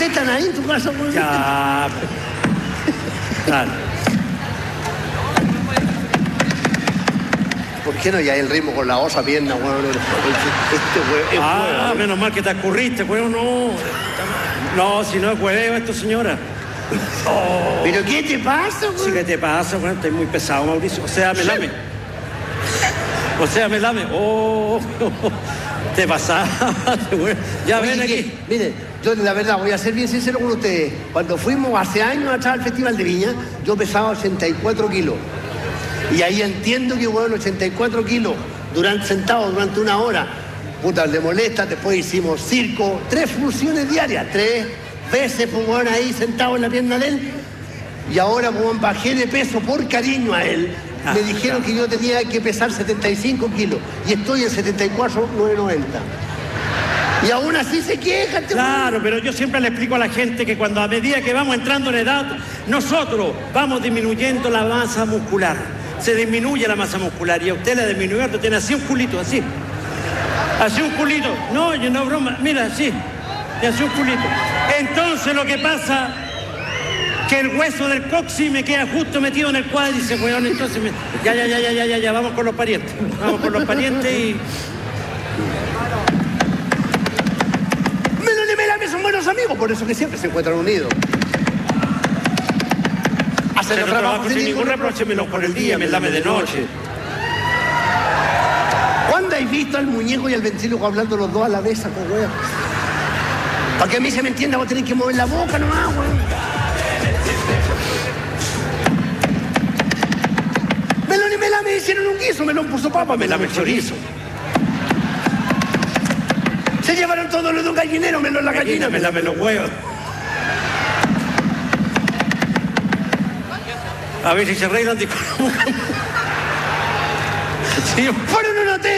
¿Ustedes están ahí en tu casa? Ya. Claro. ¿Por qué no ya el ritmo con la osa pierna, weón? Este weón es Menos mal que te escurriste, weón, no. No, si no es hueveo esto, señora. Oh. ¿Pero qué te pasa, weón? Sí, ¿qué te pasa, weón? Estoy muy pesado, Mauricio. O sea, me lame. Oh, te pasaste, weón. Ya ven aquí. Mire, yo la verdad voy a ser bien sincero con ustedes. Cuando fuimos hace años atrás al Festival de Viña, yo pesaba 84 kilos. Y ahí entiendo que, bueno, 84 kilos sentado durante una hora, puta, le molesta. Después hicimos circo, 3 funciones diarias, 3 veces, pues, bueno, ahí sentado en la pierna de él. Y ahora, pues, bajé de peso por cariño a él. Me dijeron que yo tenía que pesar 75 kilos y estoy en 74,990. Y aún así se quejan. Claro, pero yo siempre le explico a la gente que cuando a medida que vamos entrando en edad, nosotros vamos disminuyendo la masa muscular. Se disminuye la masa muscular y a usted le disminuye, tiene así un culito, así. Así un culito. No, yo no broma, mira, así. Y así un culito. Entonces lo que pasa que el hueso del coxis me queda justo metido en el cuádriceps, weón, entonces ya, vamos con los parientes. Vamos con los parientes y... Melón y Melame son buenos amigos, por eso que siempre se encuentran unidos. Hacen los trabajos sin ningún reproche, menos por el día, Melame de noche. ¿Cuándo habéis visto al muñeco y al ventríloco hablando los dos a la vez, saco, weón? Para que a mí se me entienda, vos tenés que mover la boca nomás, weón. Melón y Melame hicieron un guiso, Melón puso papa, Melame chorizo. Se llevaron todo lo de un gallinero, Melón la gallina, Melame los huevos. A ver si se arreglan. Sí, fueron un hotel.